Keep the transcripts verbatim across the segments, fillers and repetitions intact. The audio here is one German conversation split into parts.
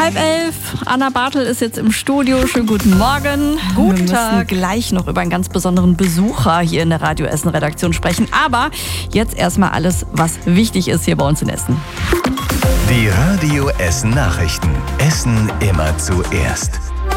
Halb elf. Anna Bartel ist jetzt im Studio. Schönen guten Morgen. Guten Wir Tag. müssen gleich noch über einen ganz besonderen Besucher hier in der Radio Essen Redaktion sprechen. Aber jetzt erstmal alles, was wichtig ist hier bei uns in Essen. Die Radio Essen Nachrichten. Essen immer zuerst.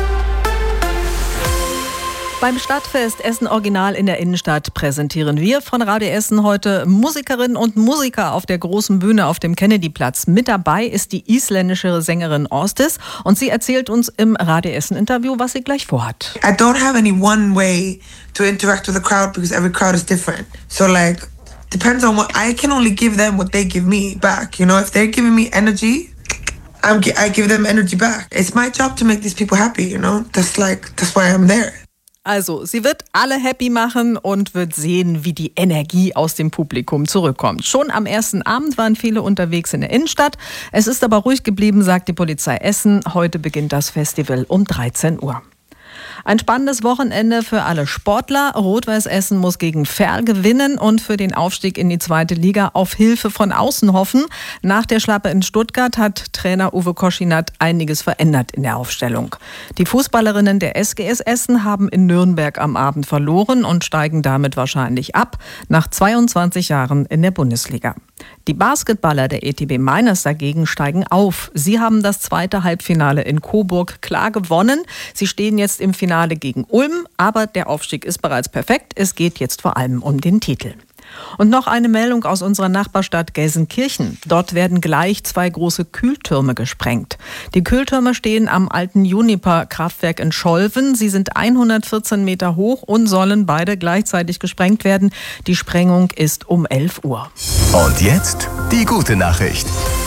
Beim Stadtfest Essen Original in der Innenstadt präsentieren wir von Radio Essen heute Musikerinnen und Musiker auf der großen Bühne auf dem Kennedyplatz. Mit dabei ist die isländische Sängerin Ásdís und sie erzählt uns im Radio Essen Interview, was sie gleich vorhat. I don't have any one way to interact with the crowd because every crowd is different. So like, depends on what, I can only give them what they give me back. You know, if they're giving me energy, I'm, I give them energy back. It's my job to make these people happy, you know? That's like, that's why I'm there. Also, sie wird alle happy machen und wird sehen, wie die Energie aus dem Publikum zurückkommt. Schon am ersten Abend waren viele unterwegs in der Innenstadt. Es ist aber ruhig geblieben, sagt die Polizei Essen. Heute beginnt das Festival um dreizehn Uhr. Ein spannendes Wochenende für alle Sportler. Rot-Weiß Essen muss gegen Verl gewinnen und für den Aufstieg in die zweite Liga auf Hilfe von außen hoffen. Nach der Schlappe in Stuttgart hat Trainer Uwe Koschinat einiges verändert in der Aufstellung. Die Fußballerinnen der S G S Essen haben in Nürnberg am Abend verloren und steigen damit wahrscheinlich ab, nach zweiundzwanzig Jahren in der Bundesliga. Die Basketballer der E T B Miners dagegen steigen auf. Sie haben das zweite Halbfinale in Coburg klar gewonnen. Sie stehen jetzt im Finale gegen Ulm, aber der Aufstieg ist bereits perfekt. Es geht jetzt vor allem um den Titel. Und noch eine Meldung aus unserer Nachbarstadt Gelsenkirchen. Dort werden gleich zwei große Kühltürme gesprengt. Die Kühltürme stehen am alten Juniper-Kraftwerk in Scholven. Sie sind hundertvierzehn Meter hoch und sollen beide gleichzeitig gesprengt werden. Die Sprengung ist um elf Uhr. Und jetzt die gute Nachricht.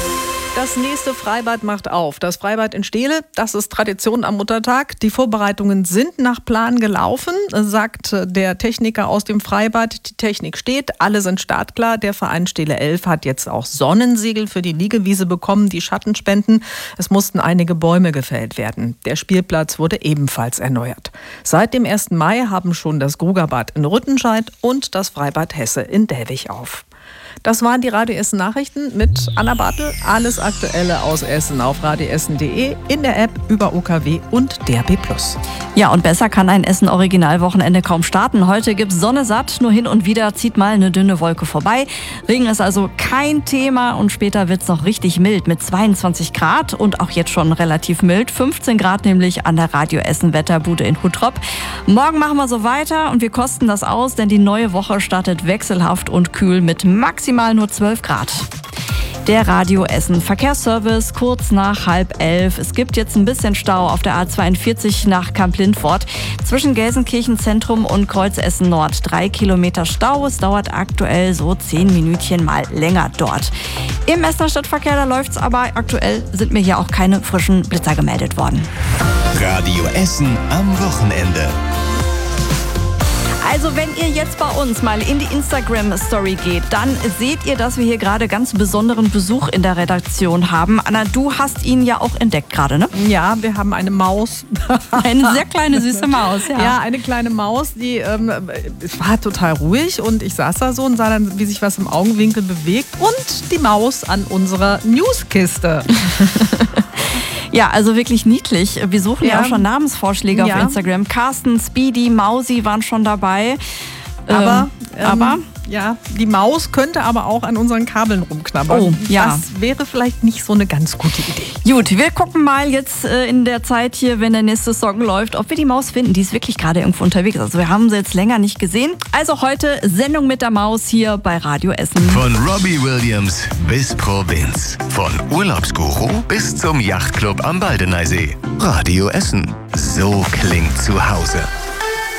Das nächste Freibad macht auf. Das Freibad in Steele, das ist Tradition am Muttertag. Die Vorbereitungen sind nach Plan gelaufen, sagt der Techniker aus dem Freibad. Die Technik steht, alle sind startklar. Der Verein Steele elf hat jetzt auch Sonnensiegel für die Liegewiese bekommen, die Schatten spenden. Es mussten einige Bäume gefällt werden. Der Spielplatz wurde ebenfalls erneuert. Seit dem ersten Mai haben schon das Grugerbad in Rüttenscheid und das Freibad Hesse in Dellwig auf. Das waren die Radio Essen Nachrichten mit Anna Bartel. Alles Aktuelle aus Essen auf radio essen punkt de, in der App, über U K W und D A B plus. Ja, und besser kann ein Essen-Original-Wochenende kaum starten. Heute gibt's Sonne satt, nur hin und wieder zieht mal eine dünne Wolke vorbei. Regen ist also kein Thema und später wird's noch richtig mild mit zweiundzwanzig Grad und auch jetzt schon relativ mild. fünfzehn Grad nämlich an der Radio Essen Wetterbude in Huttrop. Morgen machen wir so weiter und wir kosten das aus, denn die neue Woche startet wechselhaft und kühl mit maximal nur zwölf Grad. Der Radio Essen Verkehrsservice kurz nach halb elf. Es gibt jetzt ein bisschen Stau auf der A zweiundvierzig nach Kamp-Lintfort. Zwischen Gelsenkirchen Zentrum und Kreuz Essen Nord. Drei Kilometer Stau. Es dauert aktuell so zehn Minütchen mal länger dort. Im Essener Stadtverkehr, da läuft's aber. Aktuell sind mir hier auch keine frischen Blitzer gemeldet worden. Radio Essen am Wochenende. Also wenn ihr jetzt bei uns mal in die Instagram-Story geht, dann seht ihr, dass wir hier gerade ganz besonderen Besuch in der Redaktion haben. Anna, du hast ihn ja auch entdeckt gerade, ne? Ja, wir haben eine Maus. Eine sehr kleine, süße Maus, ja. Ja, eine kleine Maus, die ähm, es war total ruhig und ich saß da so und sah dann, wie sich was im Augenwinkel bewegt und die Maus an unserer Newskiste. Ja, also wirklich niedlich. Wir suchen ja, ja auch schon Namensvorschläge ja. auf Instagram. Carsten, Speedy, Mausi waren schon dabei. Aber, ähm, aber ja, die Maus könnte aber auch an unseren Kabeln rumknabbern. Oh, ja. Das wäre vielleicht nicht so eine ganz gute Idee. Gut, wir gucken mal jetzt äh, in der Zeit hier, wenn der nächste Song läuft, ob wir die Maus finden. Die ist wirklich gerade irgendwo unterwegs. Also wir haben sie jetzt länger nicht gesehen. Also heute Sendung mit der Maus hier bei Radio Essen. Von Robbie Williams bis Provinz. Von Urlaubsguru bis zum Yachtclub am Baldeneysee. Radio Essen. So klingt zu Hause.